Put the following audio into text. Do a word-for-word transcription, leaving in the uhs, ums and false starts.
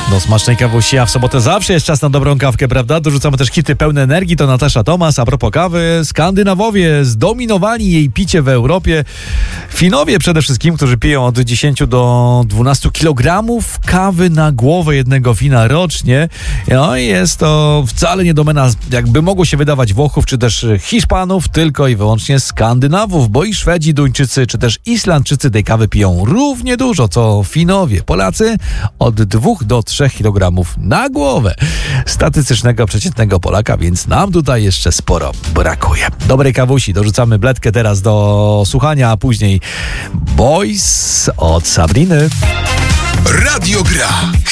Do smacznej kawusi, a w sobotę zawsze jest czas na dobrą kawkę, prawda? Dorzucamy też hity pełne energii, to Natasza Tomas. A propos kawy, Skandynawowie zdominowali jej picie w Europie. Finowie przede wszystkim, którzy piją od dziesięciu do dwunastu kilogramów kawy na głowę jednego Fina rocznie. No i jest to wcale nie domena, jakby mogło się wydawać, Włochów czy też Hiszpanów, tylko i wyłącznie Skandynawów, bo i Szwedzi, Duńczycy czy też Islandczycy tej kawy piją równie dużo, co Finowie. Polacy od dwóch do trzech kilogramów na głowę statystycznego przeciętnego Polaka, więc nam tutaj jeszcze sporo brakuje. Dobrej kawusi, dorzucamy bledkę teraz do słuchania, a później Boys od Sabriny. Radio Gra.